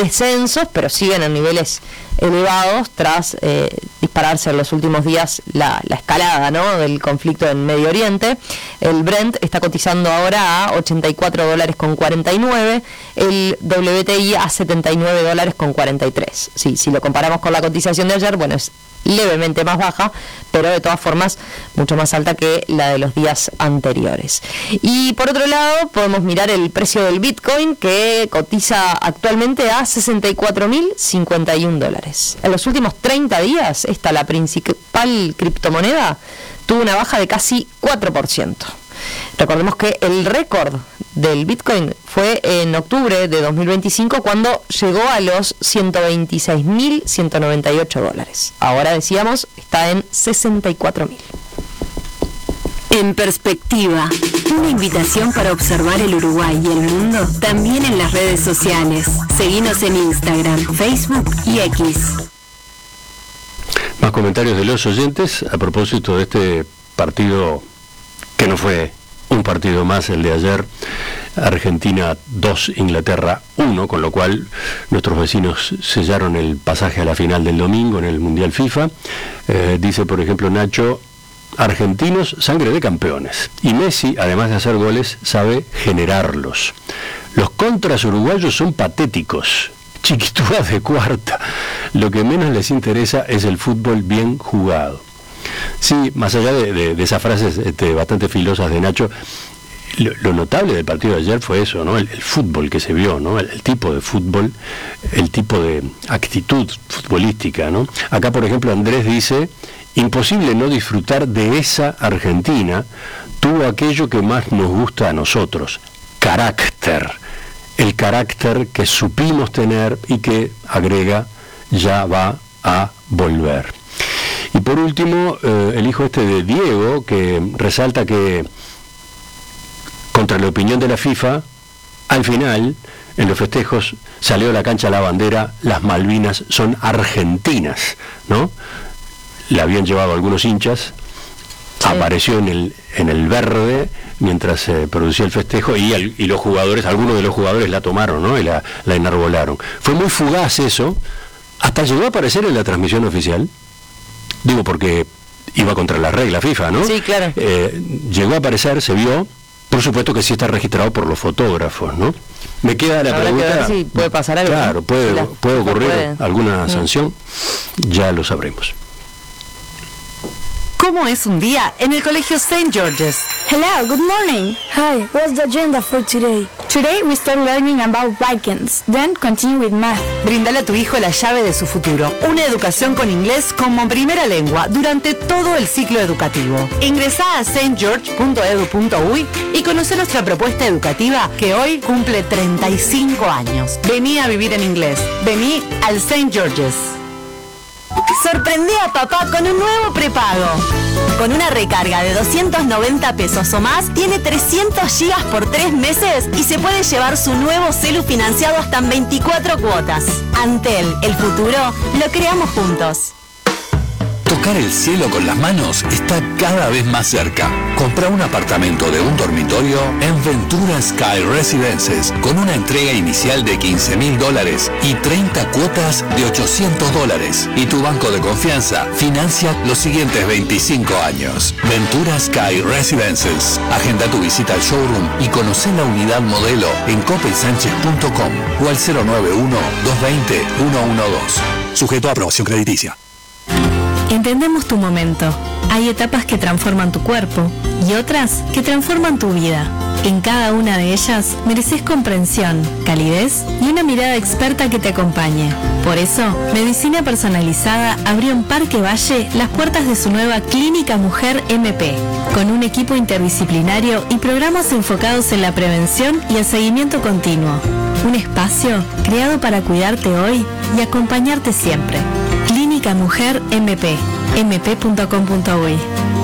descensos, pero siguen en niveles elevados tras dispararse en los últimos días la escalada, ¿no?, del conflicto en Medio Oriente. El Brent está cotizando ahora a $84.49, el WTI a $79.43. Sí, si lo comparamos con la cotización de ayer, bueno, es levemente más baja, pero de todas formas mucho más alta que la de los días anteriores. Y por otro lado podemos mirar el precio del Bitcoin, que cotiza actualmente a $64.051. En los últimos 30 días, la principal criptomoneda, tuvo una baja de casi 4%. Recordemos que el récord del Bitcoin fue en octubre de 2025, cuando llegó a los $126.198. Ahora, decíamos, está en 64.000. En perspectiva, una invitación para observar el Uruguay y el mundo también en las redes sociales. Seguinos en Instagram, Facebook y X. Más comentarios de los oyentes a propósito de este partido, que no fue un partido más el de ayer. Argentina 2, Inglaterra 1, con lo cual nuestros vecinos sellaron el pasaje a la final del domingo en el Mundial FIFA. Dice, por ejemplo, Nacho: argentinos, sangre de campeones. Y Messi, además de hacer goles, sabe generarlos. Los contras uruguayos son patéticos. Chiquitúas de cuarta. Lo que menos les interesa es el fútbol bien jugado. Sí, más allá de esas frases bastante filosas de Nacho, lo notable del partido de ayer fue eso, ¿no? El fútbol que se vio, ¿no? El tipo de fútbol, el tipo de actitud futbolística, ¿no? Acá, por ejemplo, Andrés dice: imposible no disfrutar de esa Argentina, tuvo aquello que más nos gusta a nosotros, carácter. El carácter que supimos tener y que, agrega, ya va a volver. Y por último, el hijo de Diego, que resalta que, contra la opinión de la FIFA, al final, en los festejos, salió a la cancha la bandera: las Malvinas son argentinas, ¿no? La habían llevado algunos hinchas, sí. Apareció en el verde mientras se producía el festejo, y los jugadores, algunos de los jugadores la tomaron, ¿no?, y la enarbolaron. Fue muy fugaz eso, hasta llegó a aparecer en la transmisión oficial. Digo, porque iba contra la regla FIFA, ¿no? Sí, claro. Llegó a aparecer, se vio. Por supuesto que sí está registrado por los fotógrafos, ¿no? Me queda la pregunta. Que ver si puede pasar algo. Claro, puede ocurrir alguna sanción. Ya lo sabremos. ¿Cómo es un día en el Colegio St. George's? Hello, good morning. Hi, what's the agenda for today? Today we start learning about Vikings, then continue with math. Brindale a tu hijo la llave de su futuro, una educación con inglés como primera lengua durante todo el ciclo educativo. Ingresá a stgeorge.edu.uy y conoce nuestra propuesta educativa, que hoy cumple 35 años. Vení a vivir en inglés. Vení al St. George's. Sorprendí a papá con un nuevo prepago. Con una recarga de 290 pesos o más, tiene 300 gigas por 3 meses y se puede llevar su nuevo celu financiado hasta en 24 cuotas. Antel, el futuro, lo creamos juntos. Tocar el cielo con las manos está cada vez más cerca. Compra un apartamento de un dormitorio en Ventura Sky Residences con una entrega inicial de $15,000 y 30 cuotas de $800. Y tu banco de confianza financia los siguientes 25 años. Ventura Sky Residences. Agenda tu visita al showroom y conoce la unidad modelo en copelsanchez.com o al 091-220-112. Sujeto a aprobación crediticia. Entendemos tu momento. Hay etapas que transforman tu cuerpo y otras que transforman tu vida. En cada una de ellas mereces comprensión, calidez y una mirada experta que te acompañe. Por eso, Medicina Personalizada abrió en Parque Valle las puertas de su nueva Clínica Mujer MP, con un equipo interdisciplinario y programas enfocados en la prevención y el seguimiento continuo. Un espacio creado para cuidarte hoy y acompañarte siempre. Clínica Mujer MP, mp.com.uy.